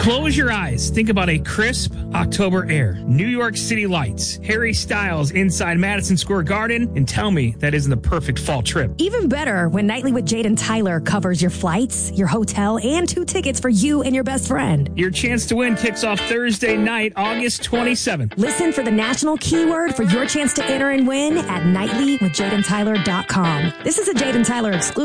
Close your eyes. Think about a crisp October air, New York City lights, Harry Styles inside Madison Square Garden, and tell me that isn't the perfect fall trip. Even better when Nightly with Jade and Tyler covers your flights, your hotel, and 2 tickets for you and your best friend. Your chance to win kicks off Thursday night, August 27th. Listen for the national keyword for your chance to enter and win at nightlywithjadeandtyler.com. This is a Jade and Tyler exclusive.